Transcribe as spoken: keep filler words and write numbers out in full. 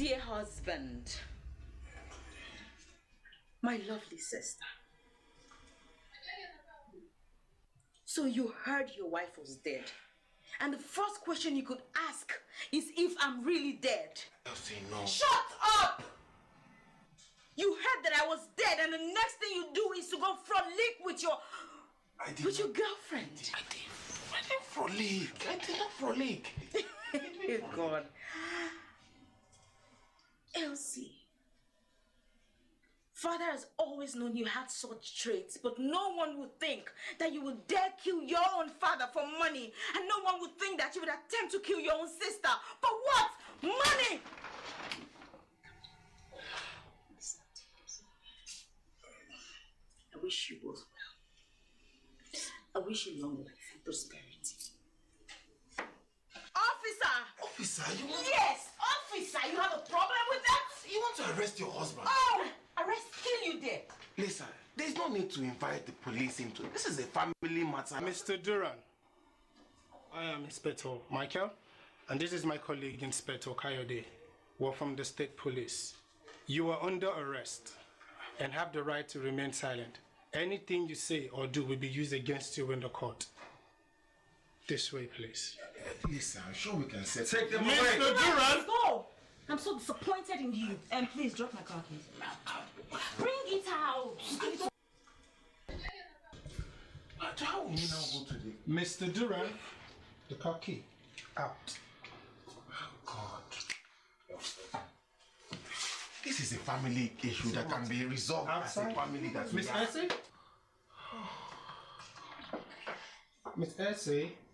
dear husband, my lovely sister. So you heard your wife was dead. And the first question you could ask is if I'm really dead. Elsie, no. Shut up! You heard that I was dead, and the next thing you do is to go frolic with your I did with not, your girlfriend. I did I didn't frolic. I did not frolic. Oh God. Elsie. Father has always known you had such traits, but no one would think that you would dare kill your own father for money, and no one would think that you would attempt to kill your own sister. But what? Money! I wish you both well. I wish you long life and prosperity. Officer! Officer, you want Yes! Officer, you have a problem with that? You want to arrest your husband? Oh! Arrest, kill you there. Listen, there's no need to invite the police into it. This is a family matter. Mister Duran, I am Inspector Michael, and this is my colleague Inspector Kayode. We're from the State Police. You are under arrest and have the right to remain silent. Anything you say or do will be used against you in the court. This way, please. Uh, listen, I'm sure we can set. Take them away. Mister Duran! Go! I'm so disappointed in you. And um, please drop my car keys. Bring it out. How will you now go to the Mister Duran? The car key out. Oh God. This is a family issue that can be resolved outside. As a family that Miss Essie? Miss Essie?